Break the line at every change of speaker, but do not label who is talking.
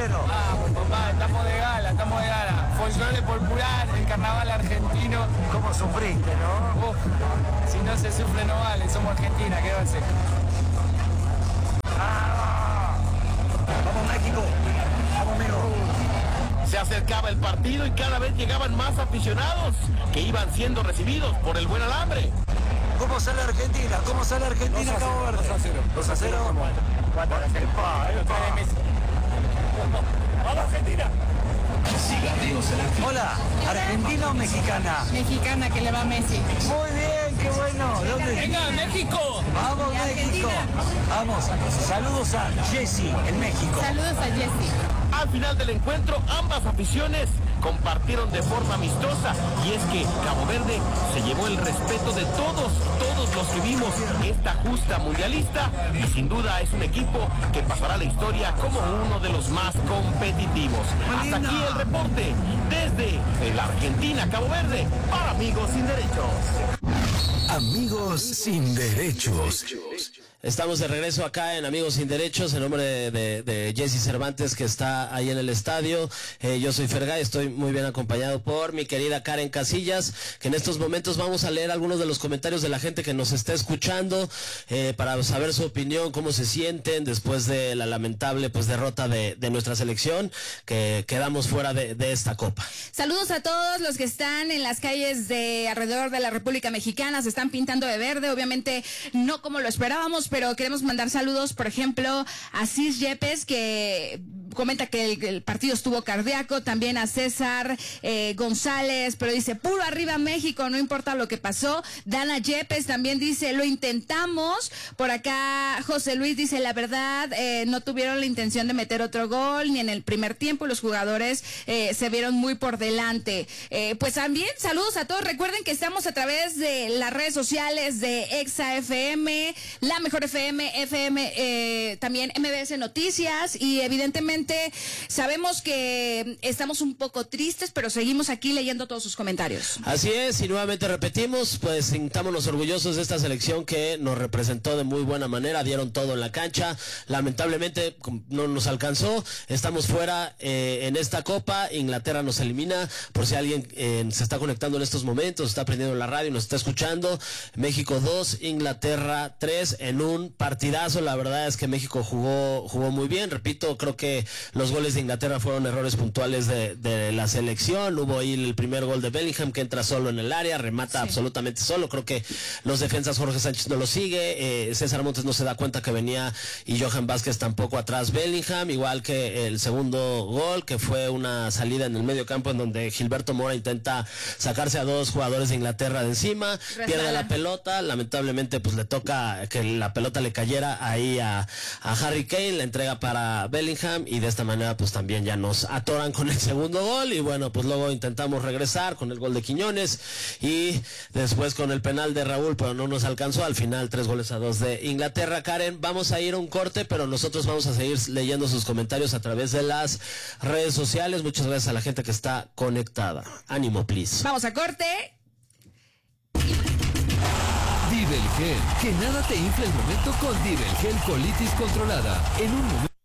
0.
Vamos, papá, estamos de gala. Folclore popular, el carnaval argentino.
¿Cómo sufriste, no?
Uf, si no se sufre no vale, somos Argentina, ¿qué va a ser?
Vamos México, vamos amigo.
Se acercaba el partido y cada vez llegaban más aficionados que iban siendo recibidos por el buen alambre.
¿Cómo sale Argentina? Cabo Verde? 2 a 0.
¡Vamos, Argentina!
Hola, ¿Argentina o mexicana?
Mexicana, que le va a Messi.
Muy bien, qué bueno. ¿Dónde?
¡Venga, México!
Vamos, México. Vamos, saludos a Jessy en México.
Saludos a Jessy.
Al final del encuentro, ambas aficiones compartieron de forma amistosa, y es que Cabo Verde se llevó el respeto de todos los que vimos esta justa mundialista, y sin duda es un equipo que pasará a la historia como uno de los más competitivos. Hasta aquí el reporte desde la Argentina, Cabo Verde, para Amigos Sin Derechos.
Amigos Sin Derechos.
Estamos de regreso acá en Amigos Sin Derechos, en nombre de Jessy Cervantes, que está ahí en el estadio. Yo soy Fergay, estoy muy bien acompañado por mi querida Karen Casillas, que en estos momentos vamos a leer algunos de los comentarios de la gente que nos está escuchando, para saber su opinión, cómo se sienten después de la lamentable derrota de nuestra selección, que quedamos fuera de esta copa.
Saludos a todos los que están en las calles de alrededor de la República Mexicana, se están pintando de verde, obviamente no como lo esperábamos, pero queremos mandar saludos, por ejemplo, a Cis Yepes, que comenta que el partido estuvo cardíaco, también a César González, pero dice, puro arriba México, no importa lo que pasó. Dana Yepes también dice, lo intentamos. Por acá José Luis dice, la verdad, no tuvieron la intención de meter otro gol, ni en el primer tiempo, los jugadores se vieron muy por delante. Pues también, saludos a todos, recuerden que estamos a través de las redes sociales de Exa FM, La Mejor FM, también MBS Noticias, y evidentemente sabemos que estamos un poco tristes, pero seguimos aquí leyendo todos sus comentarios.
Así es, y nuevamente repetimos, pues sintámonos orgullosos de esta selección que nos representó de muy buena manera, dieron todo en la cancha. Lamentablemente no nos alcanzó, estamos fuera en esta copa. Inglaterra nos elimina, por si alguien se está conectando en estos momentos, está prendiendo la radio, nos está escuchando. México 2, Inglaterra 3, en un partidazo. La verdad es que México jugó muy bien, repito, creo que los goles de Inglaterra fueron errores puntuales de la selección. Hubo ahí el primer gol de Bellingham, que entra solo en el área, remata absolutamente solo. Creo que los defensas, Jorge Sánchez no lo sigue, César Montes no se da cuenta que venía, y Johan Vázquez tampoco atrás Bellingham, igual que el segundo gol, que fue una salida en el medio campo en donde Gilberto Mora intenta sacarse a dos jugadores de Inglaterra de encima, pierde la pelota, lamentablemente pues le toca que la pelota le cayera ahí a Harry Kane, la entrega para Bellingham, y de esta manera pues también ya nos atoran con el segundo gol. Y bueno, pues luego intentamos regresar con el gol de Quiñones y después con el penal de Raúl, pero no nos alcanzó. Al final 3-2 de Inglaterra. Karen, vamos a ir a un corte, pero nosotros vamos a seguir leyendo sus comentarios a través de las redes sociales. Muchas gracias a la gente que está conectada. Ánimo, please.
Vamos a corte.
Divelgel, que nada te infla el momento con Divelgel colitis controlada. En un momento